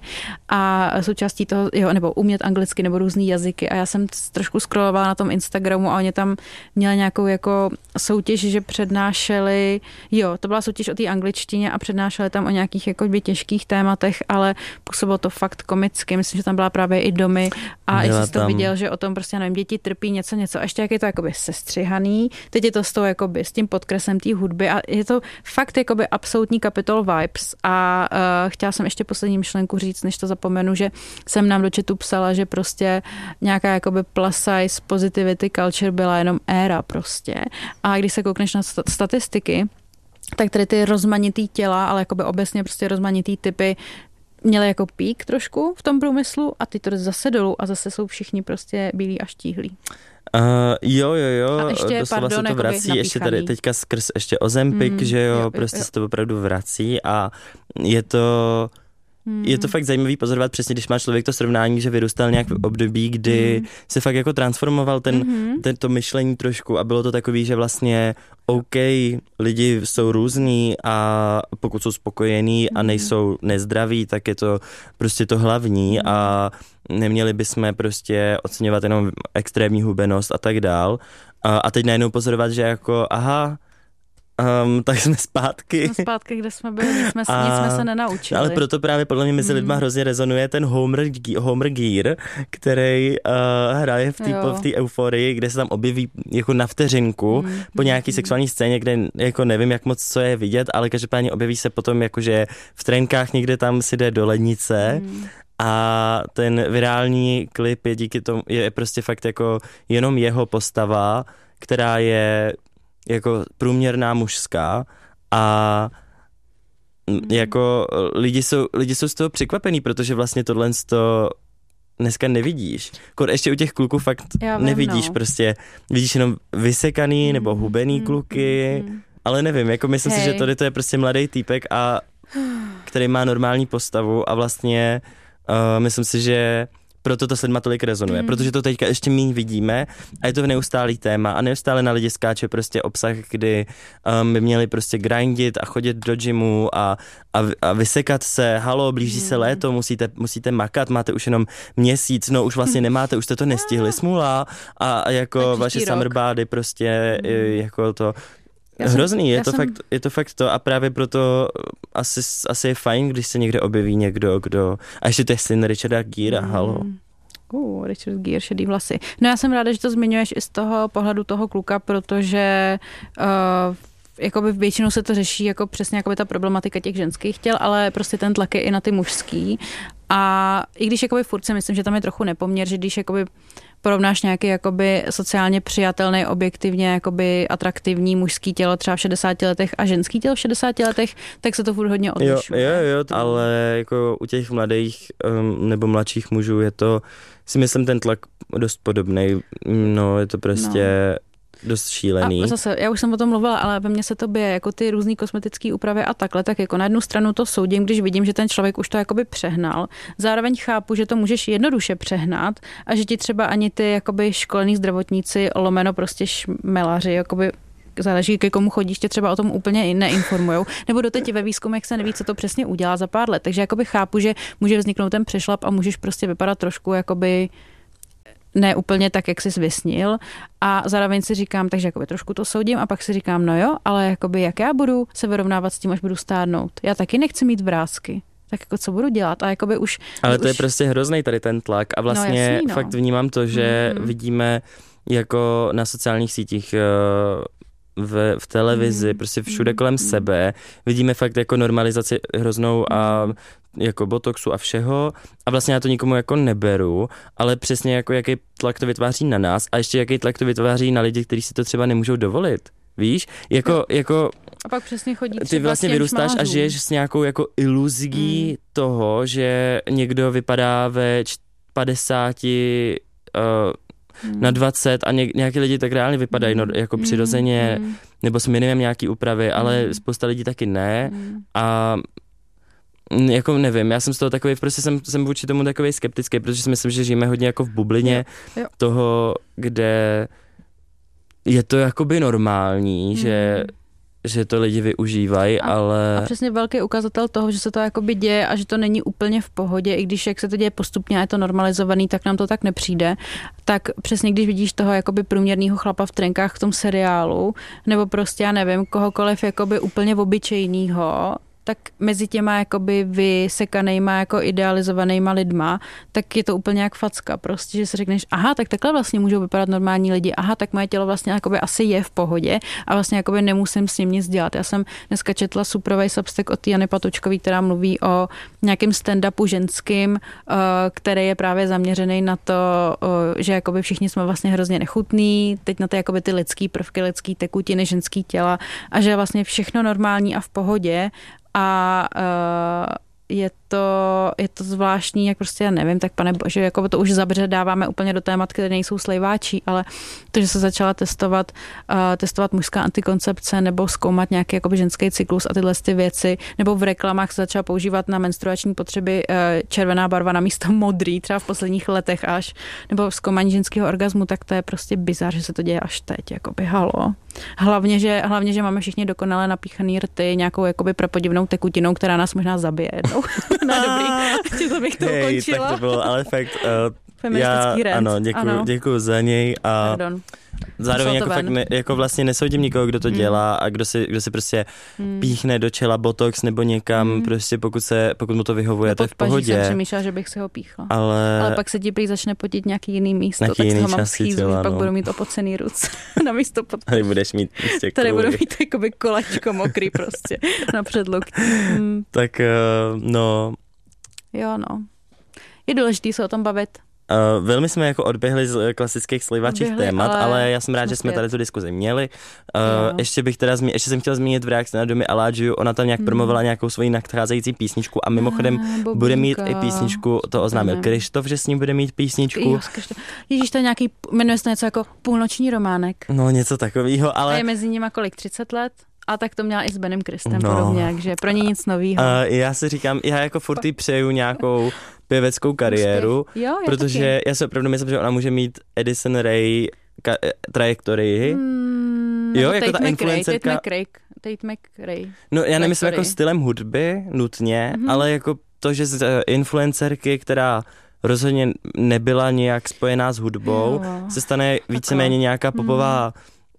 a součástí toho, jo, nebo umět anglicky nebo různý jazyky a já jsem trošku scrollovala na tom Instagramu a oni tam měli nějakou jako soutěž, že přednášeli, jo, to byla soutěž o té angličtině a přednášeli tam o nějakých jako těžkých tématech, ale působilo to fakt komicky, myslím, že tam byla právě i Domy a jestli jsi to viděl, že o tom prostě, nevím, děti trpí něco, něco a ještě jak je to jakoby sestřihaný, teď je to s, tou, jakoby, s tím podkresem té hudby a je to fakt jakoby absolutní Capitol vibes a Uh, chtěla jsem ještě poslední myšlenku říct, než to zapomenu, že jsem nám do chatu psala, že prostě nějaká jakoby plus size positivity culture byla jenom éra prostě. A když se koukneš na statistiky, tak tady ty rozmanitý těla, ale jakoby obecně prostě rozmanitý typy měly jako pík trošku v tom průmyslu a ty to zase dolů a zase jsou všichni prostě bílí a štíhlí. Uh, jo, jo, jo, a ještě, doslova pardon, se to vrací, napíchaný. Ještě tady teďka skrz ještě Ozempic, mm, že jo, jo prostě jo. se to opravdu vrací a je to, mm. je to fakt zajímavý pozorovat přesně, když má člověk to srovnání, že vyrůstal nějak v období, kdy mm. se fakt jako transformoval ten, mm-hmm. tento myšlení trošku a bylo to takový, že vlastně OK, lidi jsou různý a pokud jsou spokojení mm. a nejsou nezdraví, tak je to prostě to hlavní mm. a neměli bychom prostě oceňovat jenom extrémní hubenost a tak dál. A, a teď najednou pozorovat, že jako aha, um, tak jsme zpátky. Jsme zpátky, kde jsme byli, nic jsme, a, nic jsme se nenaučili. Ale proto právě podle mě mezi mm. lidma hrozně rezonuje ten Homer, Homer Gear, který uh, hraje v té euforii, kde se tam objeví jako na vteřinku mm. po nějaký mm. sexuální scéně, kde jako nevím, jak moc co je vidět, ale každopádně objeví se potom jakože v trenkách někde tam si jde do lednice. Mm. A ten virální klip je díky tomu, je prostě fakt jako jenom jeho postava, která je jako průměrná mužská a jako lidi jsou, lidi jsou z toho překvapení, protože vlastně tohle to dneska nevidíš. Kor ještě u těch kluků fakt vím, nevidíš no. prostě, vidíš jenom vysekaný mm, nebo hubený mm, kluky, mm, ale nevím, jako myslím Hej. si, že tady to je prostě mladý týpek a který má normální postavu a vlastně Uh, myslím si, že proto to s lidma tolik rezonuje, mm. protože to teďka ještě míň vidíme a je to v neustálý téma a neustále na lidi skáče prostě obsah, kdy um, by měli prostě grindit a chodit do gymu a, a, a vysekat se, halo, blíží mm. se léto, musíte, musíte makat, máte už jenom měsíc, no už vlastně nemáte, už jste to nestihli, smůla a, a jako vaše rok. Summer body prostě mm. jako to Jsem, hrozný, je to, jsem... fakt, je to fakt to a právě proto asi, asi je fajn, když se někde objeví někdo, kdo... A ještě to je syn Richarda Gera, mm. halo. Uh, Richard Gere, šedý vlasy. No já jsem ráda, že to zmiňuješ i z toho pohledu toho kluka, protože uh, jakoby většinou se to řeší jako přesně jakoby ta problematika těch ženských těl, ale prostě ten tlak je i na ty mužský. A i když jakoby furt si myslím, že tam je trochu nepoměr, že když jakoby porovnáš nějaký jakoby sociálně přijatelný, objektivně jakoby atraktivní mužský tělo třeba v šedesáti letech a ženský tělo v šedesáti letech, tak se to furt hodně odlišuje. Jo, jo, jo, ale jako u těch mladých um, nebo mladších mužů je to, si myslím, ten tlak dost podobnej. No, je to prostě... No. dost šílený. A zase, já už jsem o tom mluvila, ale ve mně se to bije, jako ty různý kosmetické úpravy a takhle, tak jako na jednu stranu to soudím, když vidím, že ten člověk už to jakoby přehnal. Zároveň chápu, že to můžeš jednoduše přehnat a že ti třeba ani ty jakoby školení zdravotníci, lomeno prostě šmelaři, jakoby záleží, ke komu chodíš, tě třeba o tom úplně i neinformujou. Nebo doteď ve výzkumech se neví, co to přesně udělá za pár let. Takže jakoby chápu, že může vzniknout ten přešlap a můžeš prostě vypadat trošku jakoby ne úplně tak, jak jsi vysnil, a zároveň si říkám, takže jakoby trošku to soudím a pak si říkám, no jo, ale jakoby jak já budu se vyrovnávat s tím, až budu stárnout. Já taky nechci mít vrásky. Tak jako co budu dělat? A jakoby už... Ale to už... je prostě hrozný tady ten tlak a vlastně no, jasný, no. fakt vnímám to, že mm-hmm. vidíme jako na sociálních sítích v, v televizi, mm. prostě všude kolem mm. sebe. Vidíme fakt jako normalizaci hroznou a jako botoxu a všeho a vlastně já to nikomu jako neberu, ale přesně jako jaký tlak to vytváří na nás a ještě jaký tlak to vytváří na lidi, kteří si to třeba nemůžou dovolit. Víš? Jako, jako a pak přesně chodí ty vlastně vyrůstáš šmářů. A žiješ s nějakou jako iluzí mm. toho, že někdo vypadá ve padesáti uh, Hmm. na dvacet a ně, nějaký lidi tak reálně vypadají no, jako hmm. přirozeně, hmm. nebo s minimem nějaký úpravy, ale hmm. spousta lidí taky ne hmm. a jako nevím, já jsem z toho takový, prostě jsem, jsem vůči tomu takový skeptický, protože si myslím, že žijeme hodně jako v bublině jo. Jo. toho, kde je to jakoby normální, hmm. že že to lidi využívají, a, ale... A přesně velký ukazatel toho, že se to jakoby děje a že to není úplně v pohodě, i když jak se to děje postupně a je to normalizovaný, tak nám to tak nepřijde. Tak přesně když vidíš toho jakoby průměrného chlapa v trenkách v tom seriálu, nebo prostě, já nevím, kohokoliv jakoby úplně obyčejnýho, tak mezi těma jakoby vysekanejma, jako idealizovanýma lidma, tak je to úplně jak facka, prostě, že si řekneš, aha, tak takhle vlastně můžou vypadat normální lidi, aha, tak moje tělo vlastně jakoby asi je v pohodě a vlastně jakoby nemusím s ním nic dělat. Já jsem dneska četla suprovej substack od Jany Patočkový, která mluví o nějakém stand-upu ženským, který je právě zaměřený na to, že jakoby všichni jsme vlastně hrozně nechutný, teď na ty jakoby ty lidský prvky, lidský tekutiny, ženský těla a že je vlastně všechno normální a v pohodě. A uh, je to, je to zvláštní, jak prostě já nevím, tak pane bože, jako to už zabředáváme úplně do témat, které nejsou slejváčí, ale to, že se začala testovat, uh, testovat mužská antikoncepce nebo zkoumat nějaký jakoby ženský cyklus a tyhle ty věci, nebo v reklamách se začala používat na menstruační potřeby uh, červená barva na místo modrý, třeba v posledních letech až, nebo zkoumání ženského orgazmu, tak to je prostě bizár, že se to děje až teď, jakoby halo. Hlavně, že, hlavně, že máme všichni dokonale napíchaný rty nějakou jakoby prapodivnou tekutinou, která nás možná zabije jednou. No dobrý, to bych to Hej, ukončila. tak to bylo, ale fakt, uh, feministický já, rent. ano, děkuju, děkuju za něj a Pardon. zároveň jako fakt ne, jako vlastně nesoudím nikoho, kdo to mm. dělá a kdo si, kdo si prostě mm. píchne do čela botox nebo někam, mm. prostě pokud se, pokud mu to vyhovuje, no, to je v pohodě. Jsem přemýšlela, že bych si ho píchla. Ale, ale pak se ti prý začne potit nějaký jiný místo, nějaký tak jiný ho mám schýzu, no. Pak budu mít opocený ruce na místo pod. Tady budeš mít prostě Tady budu mít jakoby kolečko mokrý prostě na předloktí. Mm. Tak uh, no. Jo no. Je důležitý se o tom bavit. Uh, velmi jsme jako odběhli z klasických slivačích odběhli, témat, ale, ale já jsem rád, že jsme tady tu diskuzi měli. Uh, ještě bych teda zmi- ještě jsem chtěla zmínit v reakci na Domi Aladžiu, ona tam nějak hmm. promovala nějakou svoji nadcházející písničku a mimochodem ah, bude mít i písničku, to oznámil Krištof, že s ním bude mít písničku. Ježíš, to je nějaký, jmenuje se něco jako Půlnoční románek. No něco takového, ale... A je mezi nima kolik, třicet let? A tak to měla i s Benem Kristem no. podobně, takže pro ně nic novýho. Uh, já si říkám, já jako furt jí přeju nějakou pěveckou kariéru, jo, já protože taky. Já si opravdu myslím, že ona může mít Addison Rae ka- trajektorii. Hmm, jo, jako Tate ta McRae, influencerka. Tate McRae, Tate McRae. No já nemyslím jako stylem hudby nutně, mm-hmm. ale jako to, že z influencerky, která rozhodně nebyla nějak spojená s hudbou, jo. se stane víceméně nějaká popová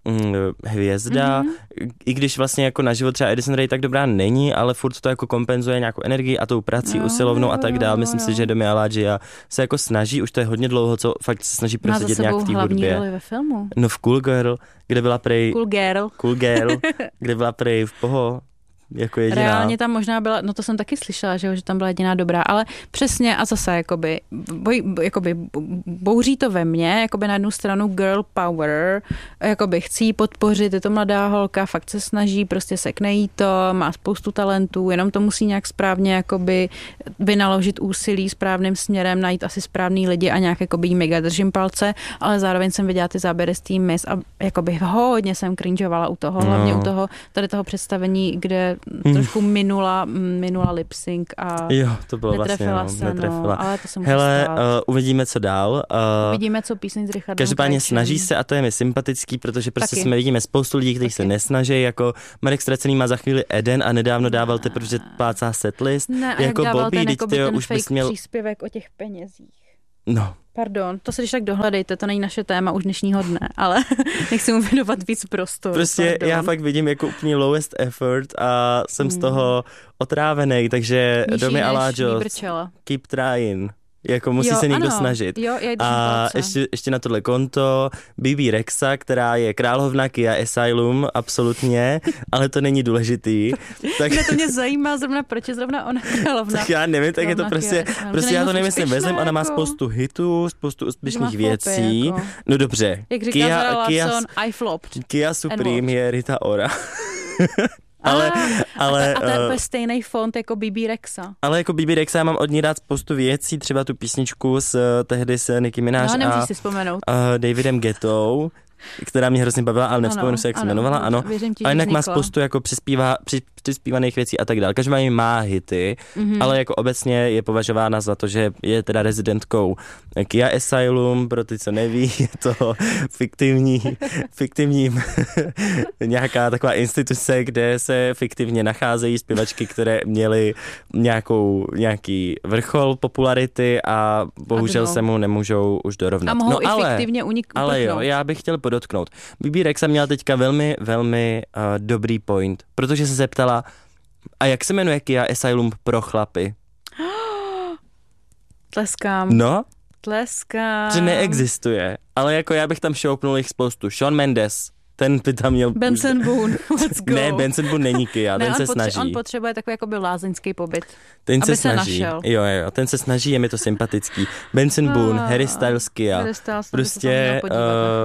mm, hvězda, mm-hmm. i když vlastně jako na život třeba Addison Rae tak dobrá není, ale furt to jako kompenzuje nějakou energii a tou prací jo, usilovnou jo, a tak dál. jo, Myslím jo. si, že Domi Aladžia se jako snaží, už to je hodně dlouho, co fakt se snaží prosadit nějak v té hudbě. Roli ve filmu. No v Cool Girl, kde byla prej... Cool Girl. Cool Girl, kde byla prej v Poho. Jako jediná. Reálně tam možná byla, no to jsem taky slyšela, že, jo, že tam byla jediná dobrá, ale přesně a zase jakoby, boj, jakoby bouří to ve mně, jakoby na jednu stranu girl power, jakoby chci jí podpořit, je to mladá holka, fakt se snaží, prostě sekne jí to, má spoustu talentů, jenom to musí nějak správně jakoby vynaložit úsilí správným směrem, najít asi správný lidi a nějak jakoby jí mega držím palce, ale zároveň jsem viděla ty záběry z té Miss a jakoby hodně jsem cringeovala u toho, hlavně no. u toho, tady toho představení, kde trošku minula, minula lip sync a jo, to bylo netrefila vlastně, se, no, netrefila. No, ale to jsem Hele, uh, uvidíme, co dál. Uh, Uvidíme, co píseň s Richardem Každopádně Krajčem. snaží se a to je mi sympatický, protože prostě Taky. jsme vidíme spoustu lidí, kteří se nesnaží, jako Marek Ztracený má za chvíli Eden a nedávno dával teprve, že plácá setlist. Ne, a jako jak dával Bobby, ten, teď jakoby tyjo, ten už fake bys měl... příspěvek o těch penězích. No. Pardon, to se když tak dohledejte, to není naše téma už dnešního dne, ale nechci mu věnovat víc prostoru. Prostě pardon. já fakt vidím jako úplně lowest effort a jsem hmm. z toho otrávený, takže Nižší Domi než Aladžo, výbrčela. keep trying. Jako musí jo, se někdo ano. snažit. Jo, já a ještě, ještě na tohle konto Bibi Rexa, která je královna Kia Asylum, absolutně, ale to není důležitý. Tak... Ne, to mě zajímá zrovna, proč je zrovna ona královna. Tak já nevím, tak je to prostě, prostě já to nevím, jestli vezem, ona má jako... spoustu hitů, spoustu úspěšných věcí. Flopy, jako. No dobře. Jak říká Kia, Zara Kia, Larson, I flopped. Kia Supreme je Rita Ora. Ale, ah, ale, a to je uh, úplně stejný font jako Bibi Rexa. ale jako Bibi Rexa já mám od ní rád spoustu věcí, třeba tu písničku s tehdy s Nicki Minaj no, a si vzpomenout. Uh, Davidem Guettou, která mě hrozně bavila, ale nevzpomenu se, jak se jmenovala, ano. Ti, a jinak má vzniklo. spoustu jako přispívá, při, přispívaných věcí a tak dále. Každopádně má hity, mm-hmm. ale jako obecně je považována za to, že je teda rezidentkou Kia Asylum, pro ty, co neví, je to fiktivní, fiktivní nějaká taková instituce, kde se fiktivně nacházejí zpěvačky, které měly nějakou, nějaký vrchol popularity a bohužel a se mu nemůžou už dorovnat. A mohou no, i ale, fiktivně uniknout. ale jo, já bych chtěl podotknout. Bibi Rexa měla teďka velmi, velmi uh, dobrý point, protože se zeptala, a jak se jmenuje Kia Asylum pro chlapy? Tleskám. No? Tleskám. Že neexistuje, ale jako já bych tam šoupnul jich spoustu. Shawn Mendes, ten by tam měl... Benson Boone, let's go. Ne, Benson Boone není Kia, ne, ten se potře- snaží. On potřebuje takový jakoby lázeňský pobyt, ten aby se se snaží. našel. Jo, jo, ten se snaží, je mi to sympatický. Benson Boone, Ah, Harry Styles, Kia. Harry Styles, Prostě uh,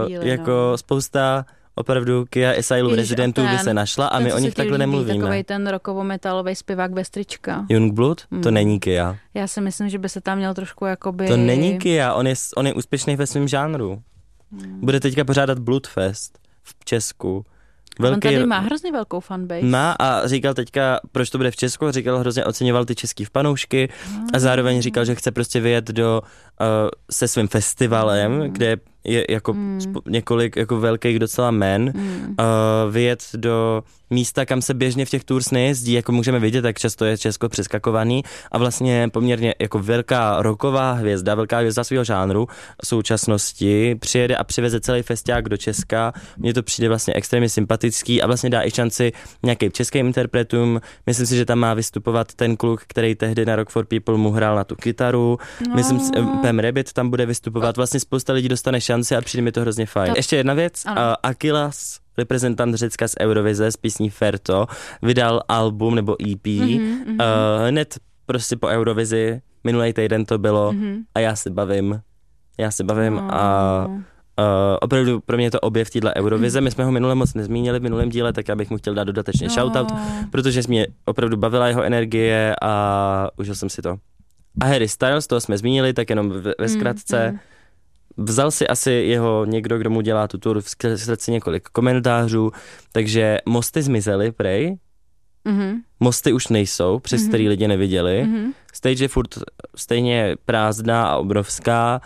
jako no. spousta opravdu Kia Asylum rezidentů by se našla a my o nich takhle nemluvíme. Takovej ten rockovo-metalový zpěvák bez trička. Youngblood? Hmm. To není Kia. Já si myslím, že by se tam měl trošku jakoby... To není Kia, on je, on je úspěšný ve svém žánru. Hmm. Bude teďka pořádat Bloodfest v Česku. Velký... On tady má hrozně velkou fanbase. Má a říkal teďka, proč to bude v Česku, říkal, hrozně oceňoval ty český fanoušky hmm. a zároveň říkal, že chce prostě vyjet do, uh, se svým festivalem, hmm. kde je jako hmm. spo, několik jako velkých docela men, hmm. uh, vyjet do místa, kam se běžně v těch tours nejezdí, jako můžeme vidět, tak často je Česko přeskakovaný a vlastně poměrně jako velká rocková hvězda, velká hvězda svého žánru v současnosti přijede a přiveze celý festiák do Česka. Mně to přijde vlastně extrémně sympatický a vlastně dá i šanci nějakým českým interpretům. Myslím si, že tam má vystupovat ten kluk, který tehdy na Rock for People mu hrál na tu kytaru. No. Myslím si, Pam Rabbit tam bude vystupovat. Vlastně spousta lidí dostane šanci a přijde mi to hrozně fajn. Ještě jedna věc. Uh, Akilas, reprezentant Řecka z Eurovize s písní Ferto, vydal album nebo E P. Mm-hmm, mm-hmm. Uh, hned prostě po Eurovizi, minulý týden to bylo mm-hmm. a já se bavím. Já se bavím oh. a uh, opravdu pro mě je to objev téhle Eurovize. My jsme ho minule moc nezmínili v minulém díle, tak já bych mu chtěl dát dodatečně oh. shoutout, protože mě opravdu bavila jeho energie a užil jsem si to. A Harry Styles, toho jsme zmínili, tak jenom ve, ve zkratce. Mm-hmm. Vzal si asi jeho někdo, kdo mu dělá tu tour, v srdci několik komentářů, takže mosty zmizely, prej. Mm-hmm. Mosty už nejsou, přes mm-hmm. který lidi neviděli. Mm-hmm. Stage je furt stejně prázdná a obrovská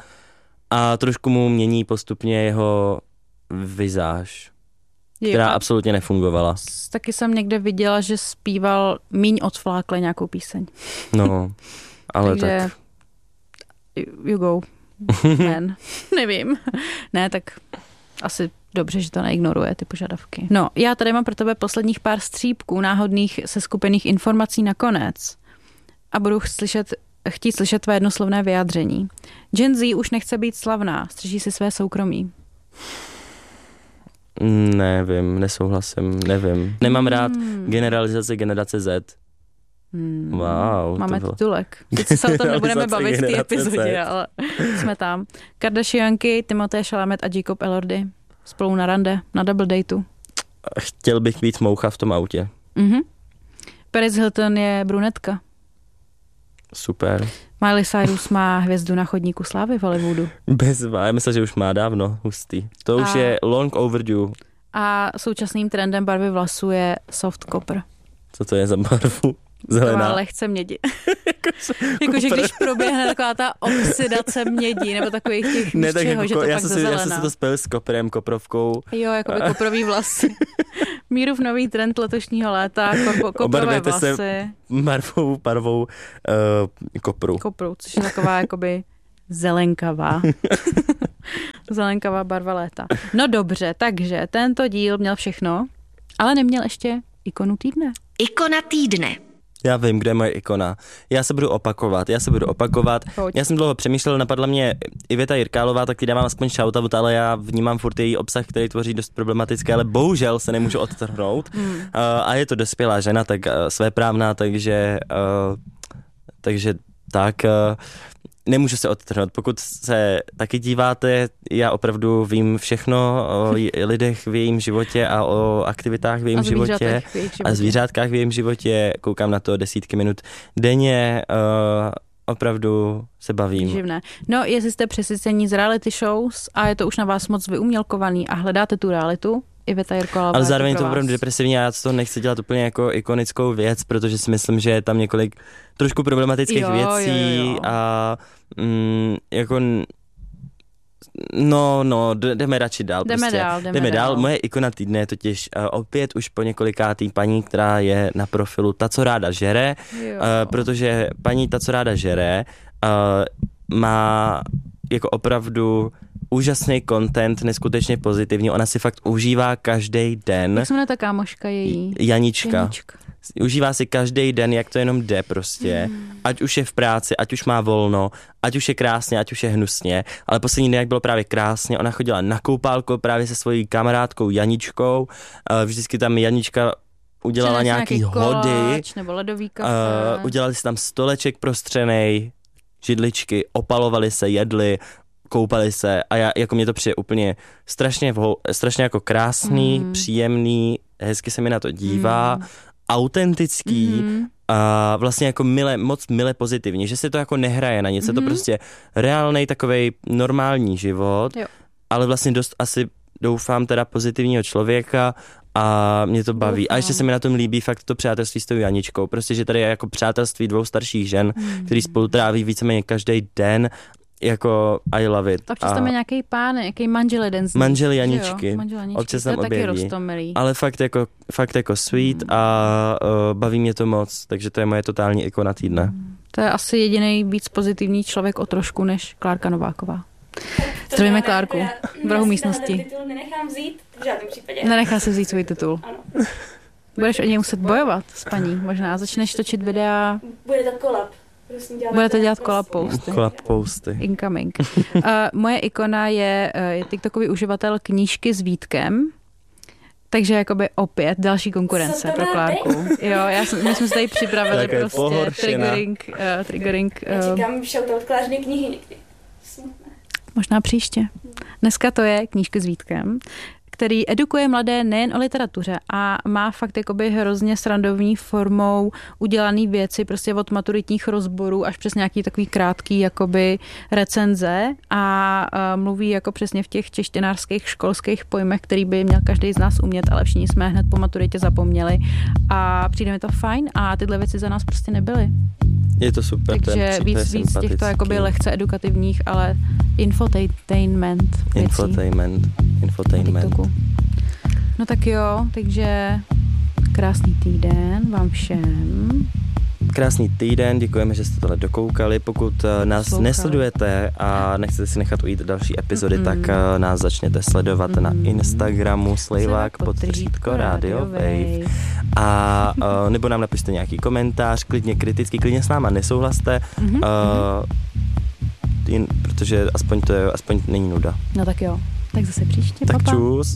a trošku mu mění postupně jeho vizáž, která jo. absolutně nefungovala. Taky jsem někde viděla, že zpíval míň odflákle nějakou píseň. No, ale takže tak... You go. Man. Nevím. Ne, tak asi Dobře, že to neignoruje, ty požadavky. No, já tady mám pro tebe posledních pár střípků náhodných seskupených informací nakonec. A budu slyšet, chtít slyšet tvé jednoslovné vyjádření. Gen Z už nechce být slavná, střeží si své soukromí. Nevím, nesouhlasím, nevím. Nemám rád generalizace generace Z. Hmm. Wow. Máme to titulek. Teď se o tom nebudeme bavit v té epizodě, ale jsme tam. Kardashianky, Timothée Chalamet a Jacob Elordi spolu na rande, na double dateu. Chtěl bych být moucha v tom autě. Mhm. Paris Hilton je brunetka. Super. Miley Cyrus má hvězdu na chodníku slávy v Hollywoodu. Bezva, já myslím, že už má dávno, hustý. To už a, je long overdue. A současným trendem barvy vlasů je soft copper. Co to je za barvu? Zelená. Taková lehce mědi. Jakože když proběhne taková ta oxidace mědi, nebo takových těch ne, tak čeho, jako, že to já fakt jsem si, já zazelená. jsem si to spojil s koprem, koprovkou. Jo, jako by koprový vlasy. Mírův nový trend letošního léta, kopo, koprové vlasy. Se barvou, barvou uh, kopru. Kopru, což je taková jakoby zelenkavá. Zelenkavá barva léta. No dobře, takže tento díl měl všechno, ale neměl ještě ikonu týdne. Ikona týdne. Já vím, kde je moje ikona. Já se budu opakovat, já se budu opakovat. Pojď. Já jsem dlouho přemýšlel, napadla mě Iveta Jirkálová, tak ti dávám aspoň shoutout, ale já vnímám furt její obsah, který tvoří dost problematické, ale bohužel se nemůžu odtrhnout. Mm. Uh, a je to dospělá žena, tak uh, svéprávná, takže uh, takže tak uh, nemůžu se odtrhnout. Pokud se taky díváte, já opravdu vím všechno o lidech v jejím životě a o aktivitách v jejím a životě v jejich životě a zvířátkách v jejím životě. Koukám na to desítky minut denně, uh, opravdu se bavím. Živné. No, jestli jste přesycení z reality shows a je to už na vás moc vyumělkovaný a hledáte tu realitu, Iveta Jirkálová. Ale zároveň to vás. opravdu depresivní a já to nechci dělat úplně jako ikonickou věc, protože si myslím, že je tam několik trošku problematických jo, věcí jo, jo. a mm, jako no, no, jdeme radši dál. Jdeme prostě. dál, jdeme, jdeme dál. dál. Moje ikona týdne je totiž uh, opět už po několikátý paní, která je na profilu Ta, co ráda žere, uh, protože paní Ta, co ráda žere, uh, má jako opravdu úžasný content, neskutečně pozitivní. Ona si fakt užívá každý den. Jak se jmenuje ta kámoška její? Janička. Janička. Užívá si každý den, jak to jenom jde prostě. Mm. Ať už je v práci, ať už má volno, ať už je krásně, ať už je hnusně. Ale poslední den, jak bylo právě krásně, ona chodila na koupálku právě se svojí kamarádkou Janičkou. Vždycky tam Janička udělala Přines nějaký, nějaký hody. koláč nebo ledový kafe. Uh, udělali si tam stoleček prostřenej, židličky, opalovali se, jedli, koupali se a já, jako mě to přijde úplně strašně, strašně jako krásný, mm. příjemný, hezky se mi na to dívá, mm. autentický mm. a vlastně jako mile, moc mile pozitivní, že se to jako nehraje na nic, je mm. to prostě reálnej takovej normální život, jo. ale vlastně dost asi doufám teda pozitivního člověka a mě to baví. Doufám. A ještě se mi na tom líbí fakt to přátelství s tou Janičkou, prostě, že tady je jako přátelství dvou starších žen, mm. který spolu tráví víceméně každý den. Jako I love it. Občas tam je nějaký pán, nějaký manžel jeden z nich. Manžel Janičky. Manžel Janičky. Občas tam to je taky objeví. roztomilý. Ale fakt jako, fakt jako sweet mm. a uh, baví mě to moc, takže to je moje totální ikona týdne. Mm. To je asi jediný víc pozitivní člověk o trošku než Klárka Nováková. Zdravíme Klárku v rohu místnosti. Titul nenechám vzít v žádném případě. Nenechá se vzít svůj titul. Ano. Budeš o něj muset bojovat s paní, možná. Začneš točit videa. Bude to kolab. Budete dělat collab posty. Collab posty. Incoming. Uh, moje ikona je, uh, je TikTokový uživatel Knížky s Vítkem. Takže jakoby opět další konkurence pro Klárku. Jo, já jsem, my jsme se tady připravili tak prostě triggering. Uh, triggering uh, já čekám shoutout Klářiny knihy někdy. Smutné. Možná příště. Dneska to je Knížky s Vítkem, který edukuje mladé nejen o literatuře a má fakt jakoby hrozně srandovní formou udělaný věci prostě od maturitních rozborů až přes nějaký takový krátký jakoby recenze a uh, mluví jako přesně v těch češtinářských školských pojmech, který by měl každý z nás umět, ale všichni jsme hned po maturitě zapomněli a přijde mi to fajn a tyhle věci za nás prostě nebyly. Je to super. Takže ten víc, víc těchto jakoby lehce edukativních, ale infotainment věcí. Infotainment. Infotainment. No tak jo, takže krásný týden vám všem. krásný týden, děkujeme, že jste tohle dokoukali. Pokud nás Poslouchali. nesledujete a nechcete si nechat ujít další epizody, mm-hmm. tak nás začněte sledovat mm-hmm. na Instagramu Slejvák podtržítko Radio Wave. A uh, nebo nám napište nějaký komentář, klidně kritický, klidně s náma nesouhlaste, mm-hmm. uh, jen, protože aspoň to je, aspoň není nuda. No tak jo, tak zase příště, tak papa. čus.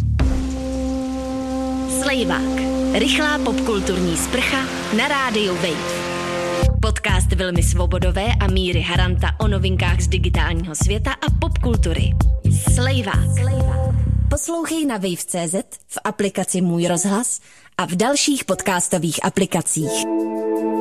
Slejvák. Rychlá popkulturní sprcha na rádiu Wave. Podcast Vilmy Svobodové a Míry Haranta o novinkách z digitálního světa a popkultury. Slejvák. Poslouchej na wave tečka cé zet, v aplikaci Můj rozhlas a v dalších podcastových aplikacích.